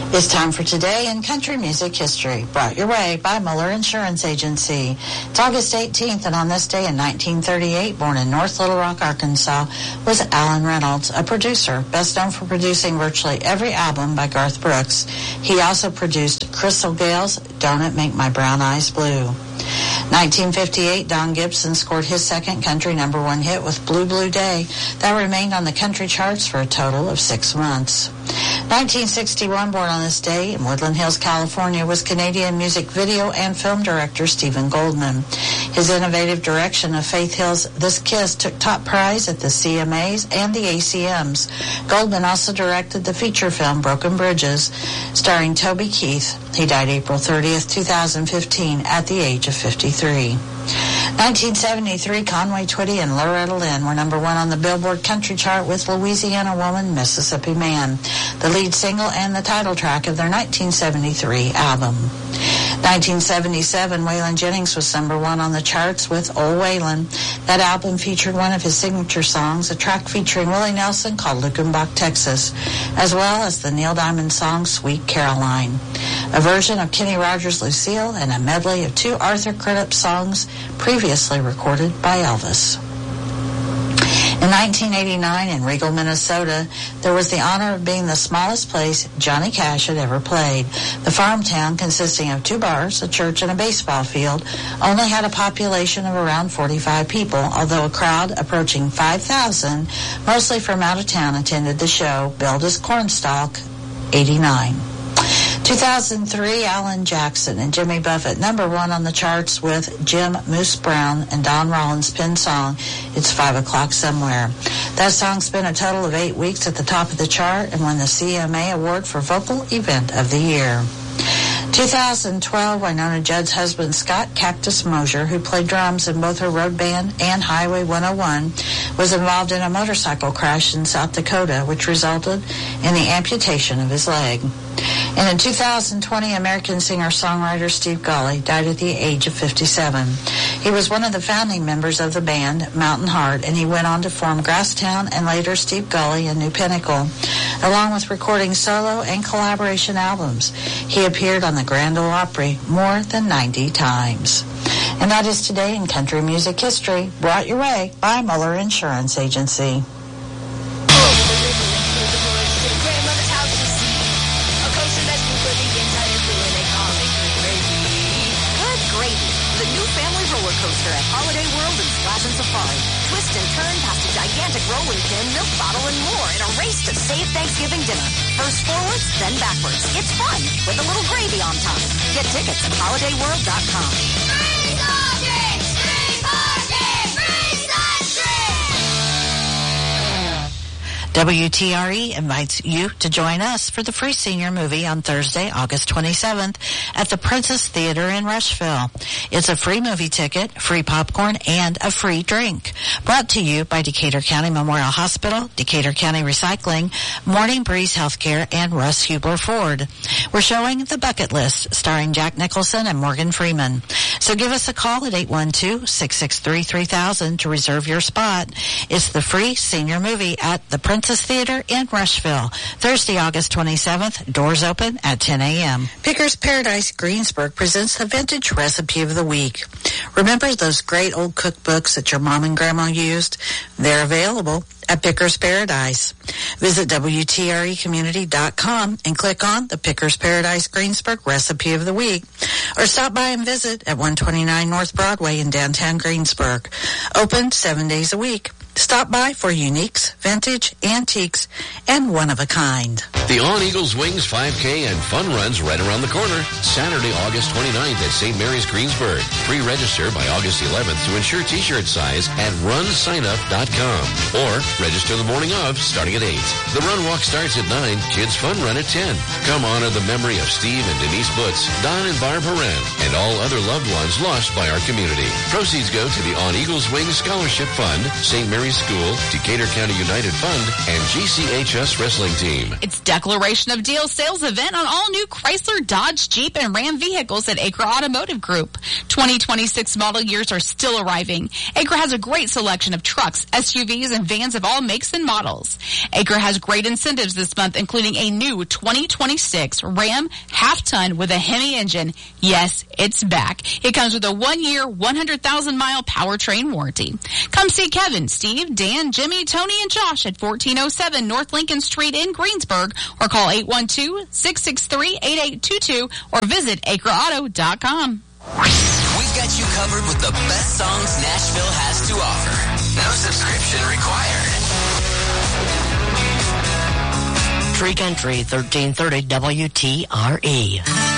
It's time for Today in Country Music History, brought your way by Muller Insurance Agency. It's August 18th, and on this day in 1938, born in North Little Rock, Arkansas, was Alan Reynolds, a producer, best known for producing virtually every album by Garth Brooks. He also produced Crystal Gale's Don't It Make My Brown Eyes Blue. 1958, Don Gibson scored his second country number one hit with Blue Blue Day. That remained on the country charts for a total of 6 months. 1961, born on this day in Woodland Hills, California, was Canadian music video and film director Stephen Goldman. His innovative direction of Faith Hill's This Kiss took top prize at the CMAs and the ACMs. Goldman also directed the feature film Broken Bridges, starring Toby Keith. He died April 30th, 2015, at the age of 53. 1973, Conway Twitty and Loretta Lynn were number one on the Billboard Country Chart with Louisiana Woman, Mississippi Man, the lead single and the title track of their 1973 album. 1977, Waylon Jennings was number one on the charts with Old Waylon. That album featured one of his signature songs, a track featuring Willie Nelson called Luckenbach, Texas, as well as the Neil Diamond song Sweet Caroline, a version of Kenny Rogers' Lucille, and a medley of 2 Arthur Crudup songs previously recorded by Elvis. In 1989, in Regal, Minnesota, there was the honor of being the smallest place Johnny Cash had ever played. The farm town, consisting of 2 bars, a church, and a baseball field, only had a population of around 45 people, although a crowd approaching 5,000, mostly from out of town, attended the show, billed as Cornstalk 89. 2003, Alan Jackson and Jimmy Buffett, number one on the charts with Jim Moose Brown and Don Rollins' pin song, It's 5 O'Clock Somewhere. That song spent a total of 8 weeks at the top of the chart and won the CMA Award for Vocal Event of the Year. 2012, Wynonna Judd's husband, Scott Cactus Mosier, who played drums in both her road band and Highway 101, was involved in a motorcycle crash in South Dakota, which resulted in the amputation of his leg. And in 2020, American singer-songwriter Steve Gully died at the age of 57. He was one of the founding members of the band Mountain Heart, and he went on to form Grasstown and later Steve Gully and New Pinnacle, along with recording solo and collaboration albums. He appeared on the Grand Ole Opry more than 90 times. And that is Today in Country Music History, brought your way by Muller Insurance Agency. Safari. Twist and turn past a gigantic rolling pin, milk bottle, and more in a race to save Thanksgiving dinner. First forwards, then backwards. It's fun with a little gravy on top. Get tickets at holidayworld.com. Free soft drinks! Free parking! Free sunscreen! WTRE invites you to join us for the free senior movie on Thursday, August 27th at the Princess Theater in Rushville. It's a free movie ticket, free popcorn, and a free drink. Brought to you by Decatur County Memorial Hospital, Decatur County Recycling, Morning Breeze Healthcare, and Russ Hubler Ford. We're showing The Bucket List, starring Jack Nicholson and Morgan Freeman. So give us a call at 812-663-3000 to reserve your spot. It's the free senior movie at the Princess Theater in Rushville. Thursday, August 27th. Doors open at 10 a.m. Pickers Paradise Greensburg presents the Vintage Recipe of the Week. Remember those great old cookbooks that your mom and grandma used? They're available at Pickers Paradise. Visit WTREcommunity.com and click on the Pickers Paradise Greensburg Recipe of the Week, or stop by and visit at 129 North Broadway in downtown Greensburg. Open 7 days a week. Stop by for uniques, vintage, antiques, and one-of-a-kind. The On Eagles Wings 5K and Fun Run's right around the corner. Saturday, August 29th at St. Mary's, Greensburg. Pre-register by August 11th to ensure T-shirt size at runsignup.com. Or register the morning of, starting at 8. The run walk starts at 9. Kids Fun Run at 10. Come honor the memory of Steve and Denise Butts, Don and Barb Horan, and all other loved ones lost by our community. Proceeds go to the On Eagles Wings Scholarship Fund, St. Mary's School, Decatur County United Fund, and GCHS Wrestling Team. It's Declaration of Deal sales event on all new Chrysler, Dodge, Jeep, and Ram vehicles at Acre Automotive Group. 2026 model years are still arriving. Acre has a great selection of trucks, SUVs, and vans of all makes and models. Acre has great incentives this month, including a new 2026 Ram half-ton with a Hemi engine. Yes, it's back. It comes with a 1-year, 100,000-mile powertrain warranty. Come see Kevin, Steve, Dan, Jimmy, Tony, and Josh at 1407 North Lincoln Street in Greensburg, or call 812-663-8822 or visit acreauto.com. We've got you covered with the best songs Nashville has to offer. No subscription required. Tree Country, 1330 WTRE.